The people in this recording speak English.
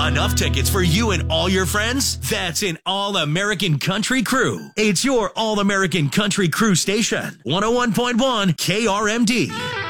Enough tickets for you and all your friends? That's an All-American Country Crew. It's your All-American Country Crew station. 101.1 KRMD.